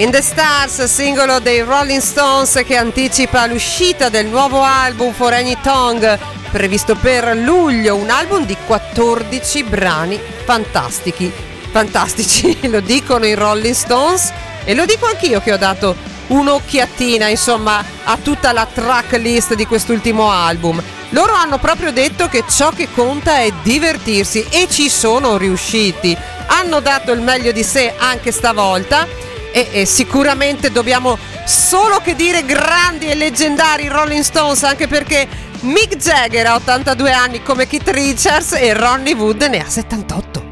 In the Stars, singolo dei Rolling Stones che anticipa l'uscita del nuovo album For Any Tongue, previsto per luglio, un album di 14 brani fantastici, lo dicono i Rolling Stones e lo dico anch'io che ho dato un'occhiatina, insomma, a tutta la tracklist di quest'ultimo album. Loro hanno proprio detto che ciò che conta è divertirsi e ci sono riusciti. Hanno dato il meglio di sé anche stavolta e sicuramente dobbiamo solo che dire grandi e leggendari Rolling Stones, anche perché Mick Jagger ha 82 anni come Keith Richards e Ronnie Wood ne ha 78.